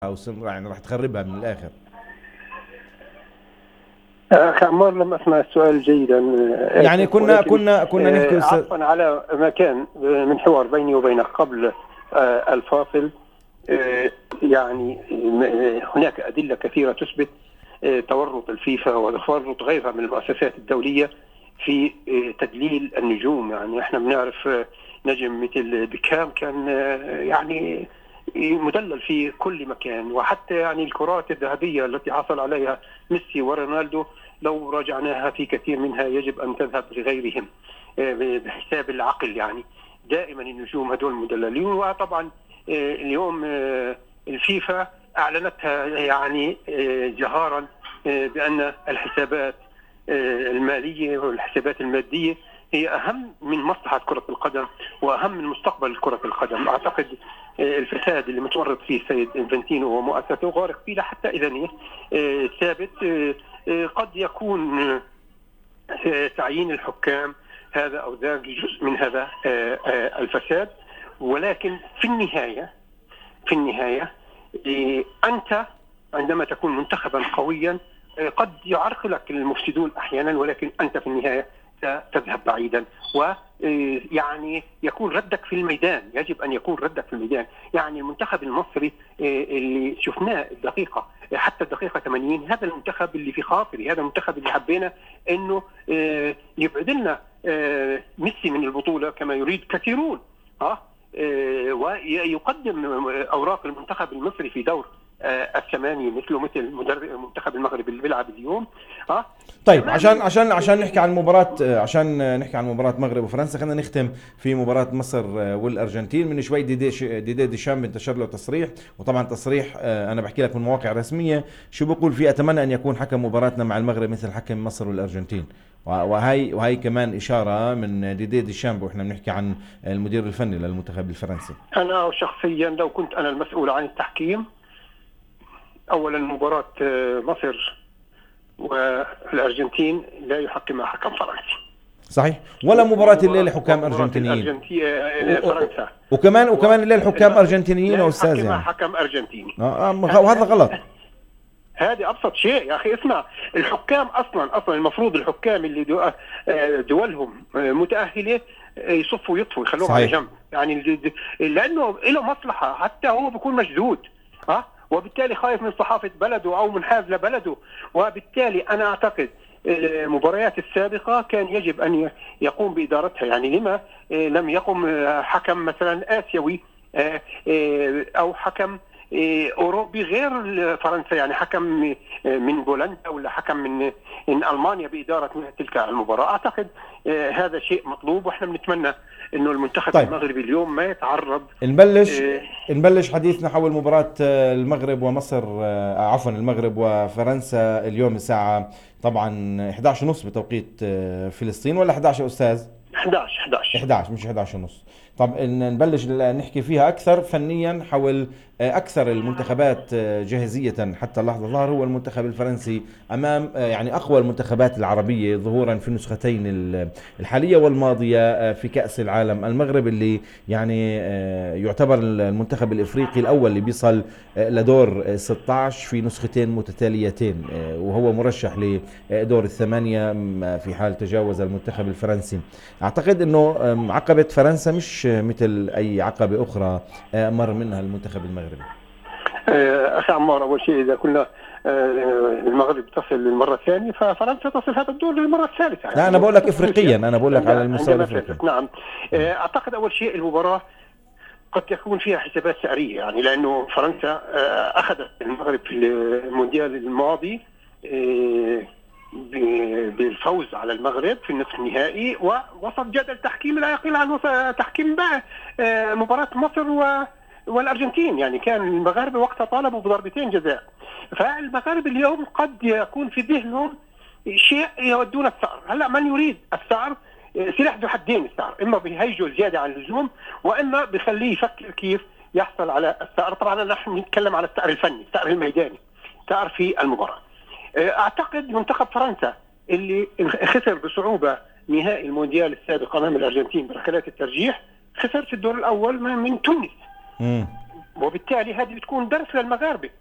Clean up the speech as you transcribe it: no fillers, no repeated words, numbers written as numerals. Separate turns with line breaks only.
او يعني راح تخربها من الاخر.
أخي عمار، لم أسمع السؤال جيدا،
يعني
آسف،
كنا
ولكن
كنا كنا نحكي أستاذ.
عطفا على ما كان من حوار بيني وبينك قبل الفاصل. آه، يعني هناك أدلة كثيرة تثبت تورط الفيفا وتورط غيرها من المؤسسات الدولية في تدليل النجوم. يعني احنا بنعرف نجم مثل بيكهام كان يعني مدلل في كل مكان، وحتى يعني الكرات الذهبية التي حصل عليها ميسي ورونالدو لو راجعناها في كثير منها يجب أن تذهب لغيرهم بحساب العقل. يعني دائما النجوم هدول مدللين. وطبعا اليوم الفيفا أعلنتها يعني جهارا بأن الحسابات المالية والحسابات المادية هي أهم من مصلحة كرة القدم وأهم من مستقبل كرة القدم. أعتقد الفساد اللي متورط فيه السيد انفانتينو ومؤسسته غارق فيه لحتى إذا ثابت. قد يكون تعيين الحكام هذا أو ذاك جزء من هذا الفساد، ولكن في النهاية أنت عندما تكون منتخبا قويا قد يعرقلك المفسدون أحيانا، ولكن أنت في النهاية تذهب بعيدا، ويعني يكون ردك في الميدان. يجب أن يكون ردك في الميدان. يعني المنتخب المصري اللي شفناه الدقيقة حتى الدقيقة 80، هذا المنتخب اللي في خاطري، هذا المنتخب اللي حبينا أنه يبعد لنا ميسي من البطولة كما يريد كثيرون، ويقدم أوراق المنتخب المصري في دور الثمانية مثل مدرب المنتخب المغربي اللي بيلعب اليوم.
طيب عشان نحكي عن مباراة، عشان نحكي عن مباراة المغرب وفرنسا، خلينا نختم في مباراة مصر والأرجنتين. من شوي ديدي ديشام انتشر له تصريح، وطبعا تصريح أنا بحكي لك من مواقع رسمية شو بقول فيه: أتمنى أن يكون حكم مباراتنا مع المغرب مثل حكم مصر والأرجنتين. وهي كمان إشارة من ديدي ديشامب، وإحنا بنحكي عن المدير الفني للمنتخب الفرنسي.
أنا شخصيا لو كنت أنا المسؤول عن التحكيم، أولا مباراة مصر والأرجنتين لا يحكمها حكم فرنسي.
صحيح، ولا مباراة الليلة حكام أرجنتينيين.
فرنسا
وكمان الليلة حكام أرجنتينيين
لا
يا أستاذ
يحكمها
يعني.
حكم أرجنتيني.
وهذا غلط.
هذه أبسط شيء يا أخي. اسمع، الحكام أصلا المفروض الحكام اللي دولهم متأهلة يصفوا يطفوا يخلوهم على جنب، يعني لأنه له مصلحة، حتى هو بيكون مشدود وبالتالي خايف من صحافة بلده أو منحاز لبلده. وبالتالي أنا أعتقد المباريات السابقة كان يجب أن يقوم بإدارتها. يعني لما لم يقم حكم مثلا آسيوي أو حكم أوروبي غير فرنسا، يعني حكم من بولندا ولا حكم من ألمانيا بإدارة تلك المباراة. أعتقد هذا شيء مطلوب، وإحنا بنتمنى إنه المنتخب المغربي اليوم ما يتعرض.
نبلش حديثنا حول مباراة المغرب ومصر، عفوا المغرب وفرنسا اليوم الساعة طبعا 11:30 بتوقيت فلسطين، ولا 11 يا أستاذ؟ 11 مش 11:30. طب نبلش نحكي فيها أكثر فنيا حول أكثر المنتخبات جاهزية حتى اللحظة. ظهر هو المنتخب الفرنسي أمام يعني أقوى المنتخبات العربية ظهورا في النسختين الحالية والماضية في كأس العالم. المغرب اللي يعني يعتبر المنتخب الإفريقي الأول اللي بيصل لدور 16 في نسختين متتاليتين، وهو مرشح لدور الثمانية في حال تجاوز المنتخب الفرنسي. أعتقد أنه عقبة فرنسا مش مثل أي عقبة أخرى مر منها المنتخب المغربي.
أخي عمار، أول شيء إذا كنا المغرب تصل للمرة الثانية ففرنسا تصل هذا الدور للمرة الثالثة.
لا أنا بقول لك إفريقيا، أنا بقول لك على المستوى الإفريقي.
نعم. أعتقد أول شيء المباراة قد يكون فيها حسابات سعرية، يعني لأنه فرنسا أخذت المغرب في المونديال الماضي بالفوز على المغرب في النصف النهائي، ووسط جدل تحكيم لا يقل عن تحكيم مباراة مصر والأرجنتين. يعني كان المغاربة وقتها طالبوا بضربتين جزاء. فالمغاربة اليوم قد يكون في ذهنهم شيء يودون الثأر. هلا من يريد الثأر سلاح ذو حدين. الثأر إما بيهيجوا زيادة عن اللزوم، وإما بيخليه يفكر كيف يحصل على الثأر. طبعا نحن نتكلم على الثأر الفني، الثأر الميداني، الثأر في المباراة. أعتقد منتخب فرنسا اللي خسر بصعوبة نهائي المونديال السابق أمام الأرجنتين بركلات الترجيح، خسر في الدور الأول من تونس وبالتالي هذه بتكون درس للمغاربه.